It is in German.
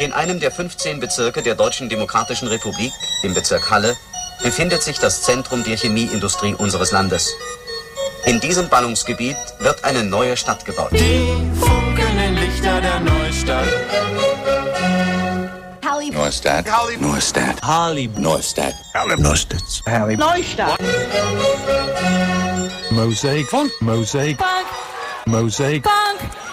In einem der 15 Bezirke der Deutschen Demokratischen Republik, im Bezirk Halle, befindet sich das Zentrum der Chemieindustrie unseres Landes. In diesem Ballungsgebiet wird eine neue Stadt gebaut. Die funkelnden Lichter der Neustadt. Neustadt. Neustadt. Neustadt. Neustadt. Neustadt. Mosaic. Funk. Mosaic. Funk. Mosaic. Funk.